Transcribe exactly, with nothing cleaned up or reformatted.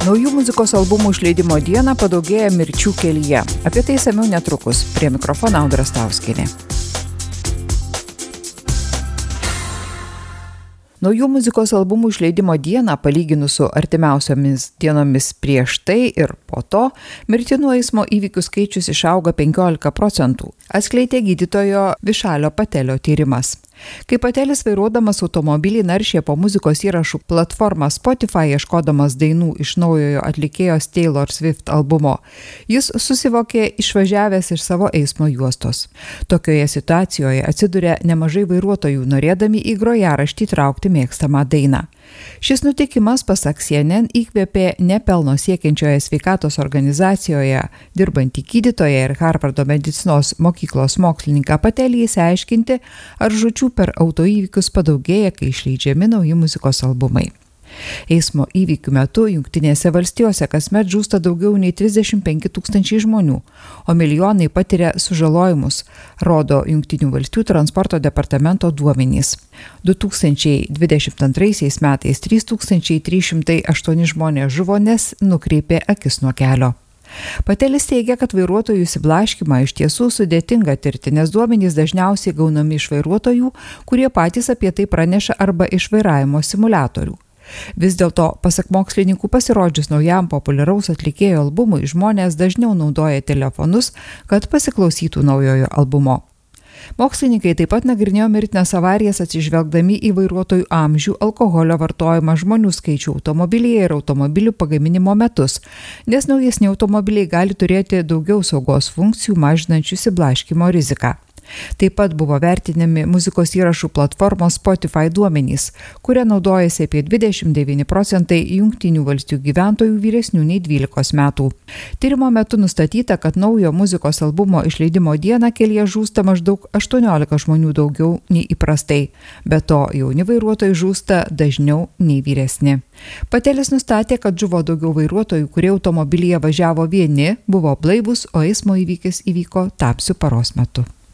Naujų muzikos albumų išleidimo dieną padaugėja mirčių kelyje. Apie tai išsamiau netrukus. Prie mikrofono Audra Stauskienė. Naujų muzikos albumų išleidimo dieną, palyginus su artimiausiomis dienomis prieš tai ir po to, mirtinų eismo įvykių skaičius išaugo penkiolika procentų, atskleidė gydytojo Višalio Patelio tyrimas. Kai Patelis vairuodamas automobilį naršė po muzikos įrašų platformą Spotify ieškodamas dainų iš naujojo atlikėjos Taylor Swift albumo, jis susivokė išvažiavęs iš savo eismo juostos. Tokioje situacijoje atsiduria nemažai vairuotojų, norėdami į grojaraštį traukti mėgstamą dainą. Šis nutikimas, pasak C N N, įkvėpė nepelno siekiančioje sveikatos organizacijoje dirbantį gydytoją ir Harvardo medicinos mokyklos mokslininką Patelį išsiaiškinti, ar žūčių per autoįvykius padaugėja, kai išleidžiami nauji muzikos albumai. Eismo įvykių metu Jungtinėse valstijose kasmet žūsta daugiau nei trisdešimt penki tūkstančiai žmonių, o milijonai patiria sužalojimus, rodo Jungtinių valstijų transporto departamento duomenys. du tūkstančiai dvidešimt antraisiais metais trys tūkstančiai trys šimtai aštuoni žmonės žuvo, nes nukreipė akis nuo kelio. Patelis teigia, kad vairuotojų išsiblaškymą iš tiesų sudėtinga tirti, nes duomenys dažniausiai gaunami iš vairuotojų, kurie patys apie tai praneša arba iš vairavimo simuliatorių. Vis dėlto, pasak mokslininkų, pasirodžius naujam populiaraus atlikėjo albumui, žmonės dažniau naudoja telefonus, kad pasiklausytų naujojo albumo. Mokslininkai taip pat nagrinėjo mirtinas avarijas atsižvelgdami į vairuotojų amžių, alkoholio vartojimą, žmonių skaičių automobilyje ir automobilių pagaminimo metus, nes naujesni automobiliai gali turėti daugiau saugos funkcijų, mažinančių išsiblaškymo riziką. Taip pat buvo vertinami muzikos įrašų platformos Spotify duomenys, kuria naudojasi apie dvidešimt devyni procentai Jungtinių valstijų gyventojų vyresnių nei dvylikos metų. Tyrimo metu nustatyta, kad naujo muzikos albumo išleidimo dieną kelyje žūsta maždaug aštuoniolika žmonių daugiau nei įprastai. Be to, jauni vairuotojai žūsta dažniau nei vyresni. Patelis nustatė, kad žuvo daugiau vairuotojų, kurie automobilyje važiavo vieni, buvo blaivūs, o eismo įvykis įvyko tamsiu paros metu.